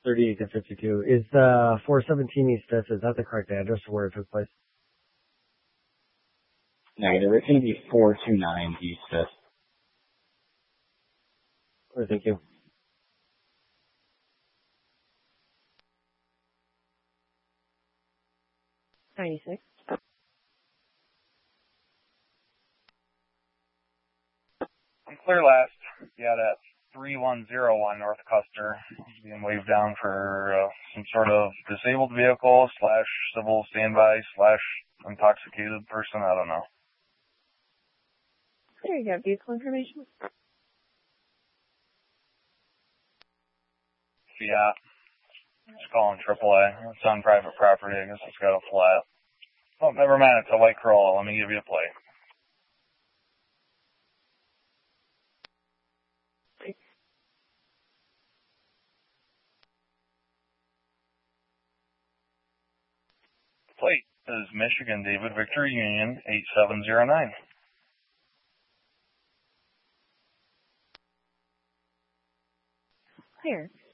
38 to 52. Is the 417 East 5th, is that the correct address of where it took place? Negative. It's going to be 429 East 5th. Or thank you. $96. I'm clear last. Yeah, that's 3101 North Custer. He's being waved down for some sort of disabled vehicle / civil standby / intoxicated person. I don't know. There you go. Vehicle information. Yeah. Just calling AAA. It's on private property. I guess it's got a flat. Oh, never mind. It's a white Corolla. Let me give you a plate. Plate is Michigan David Victor Union 8709. Clear.